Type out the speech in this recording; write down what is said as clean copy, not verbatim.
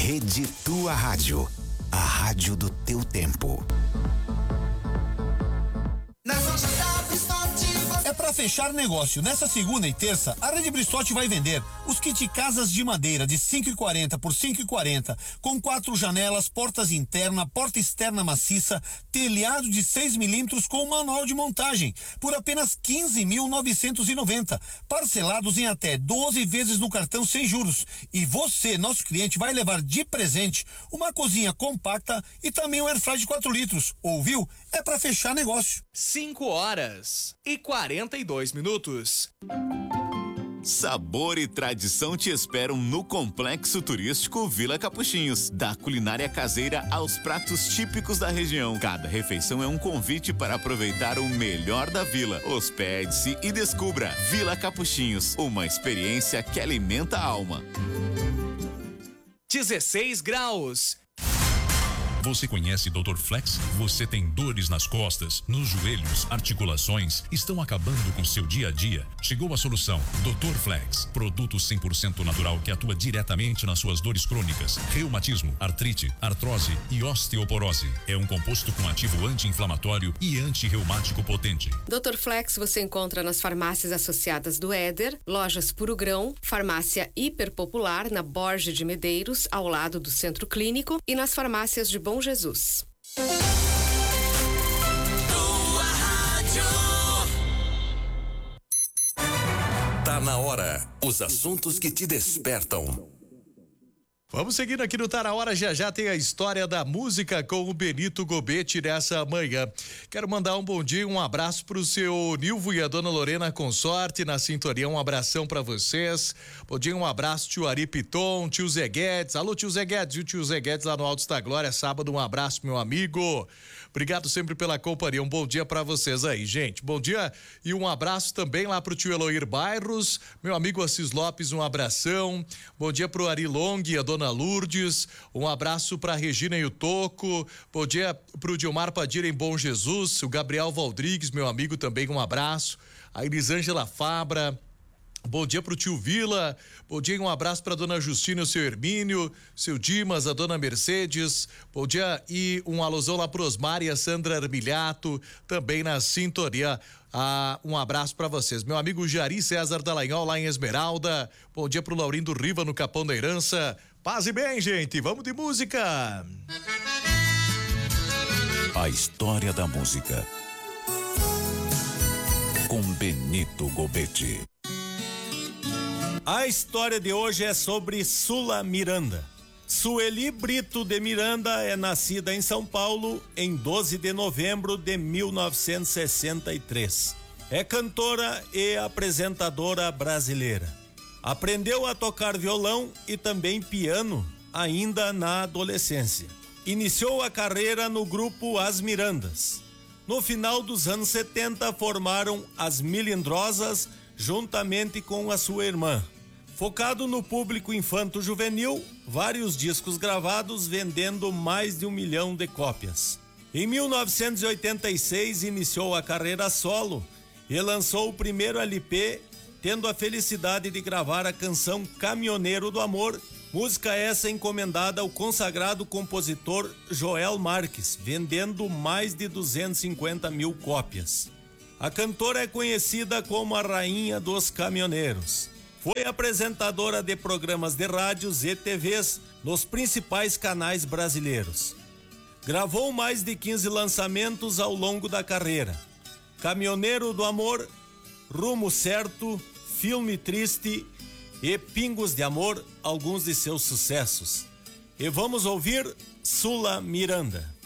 Rede Tua Rádio, a rádio do teu tempo. É para fechar negócio. Nessa segunda e terça, a Rede Bristotti vai vender os kit casas de madeira de 5,40 por 5,40, com 4 janelas, portas interna, porta externa maciça, telhado de 6 milímetros com manual de montagem, por apenas 15.990, parcelados em até 12 vezes no cartão sem juros. E você, nosso cliente, vai levar de presente uma cozinha compacta e também um airfryer de 4 litros. Ouviu? É para fechar negócio. 5h42. Sabor e tradição te esperam no Complexo Turístico Vila Capuchinhos. Da culinária caseira aos pratos típicos da região. Cada refeição é um convite para aproveitar o melhor da vila. Hospede-se e descubra Vila Capuchinhos, uma experiência que alimenta a alma. 16 graus. Você conhece Dr. Flex? Você tem dores nas costas, nos joelhos, articulações, estão acabando com seu dia a dia? Chegou a solução. Dr. Flex, produto 100% natural que atua diretamente nas suas dores crônicas, reumatismo, artrite, artrose e osteoporose. É um composto com ativo anti-inflamatório e anti-reumático potente. Dr. Flex você encontra nas farmácias associadas do Éder, lojas Puro Grão, farmácia Hiper Popular na Borges de Medeiros, ao lado do Centro Clínico, e nas farmácias de Bom Jesus. Tá na hora. Os assuntos que te despertam. Vamos seguindo aqui no Tá Na Hora, já tem a história da música com o Benito Gobetti nessa manhã. Quero mandar um bom dia, um abraço pro seu Nilvo e a dona Lorena Consorte na sintonia, um abração pra vocês. Bom dia, um abraço, tio Ari Piton, tio Zé Guedes. Alô, tio Zé Guedes, e o tio Zé Guedes lá no Altos da Glória, sábado, um abraço, meu amigo. Obrigado sempre pela companhia, um bom dia pra vocês aí, gente. Bom dia e um abraço também lá pro tio Eloir Bairros, meu amigo Assis Lopes, um abração. Bom dia pro Ari Long e a dona Lourdes, um abraço pra Regina e o Toco. Bom dia pro Dilmar Padilha em Bom Jesus, o Gabriel Valdrigues, meu amigo, também um abraço. A Elisângela Fabra. Bom dia pro tio Vila, bom dia e um abraço pra dona Justina e o seu Hermínio, seu Dimas, a dona Mercedes, bom dia e um alusão lá pro Osmar e a Sandra Armilhato, também na sintonia. Um abraço pra vocês. Meu amigo Jari César Dallagnol lá em Esmeralda, bom dia pro Laurindo Riva no Capão da Herança. Paz e bem, gente, vamos de música. A história da música com Benito Gobetti. A história de hoje é sobre Sula Miranda. Sueli Brito de Miranda é nascida em São Paulo em 12 de novembro de 1963. É cantora e apresentadora brasileira. Aprendeu a tocar violão e também piano ainda na adolescência. Iniciou a carreira no grupo As Mirandas. No final dos anos 70 formaram As Milindrosas juntamente com a sua irmã. Focado no público infanto-juvenil, vários discos gravados vendendo mais de 1 milhão de cópias. Em 1986 iniciou a carreira solo e lançou o primeiro LP, tendo a felicidade de gravar a canção Caminhoneiro do Amor, música essa encomendada ao consagrado compositor Joel Marques, vendendo mais de 250 mil cópias. A cantora é conhecida como a Rainha dos Caminhoneiros. Foi apresentadora de programas de rádios e TVs nos principais canais brasileiros. Gravou mais de 15 lançamentos ao longo da carreira. Caminhoneiro do Amor, Rumo Certo, Filme Triste e Pingos de Amor, alguns de seus sucessos. E vamos ouvir Sula Miranda.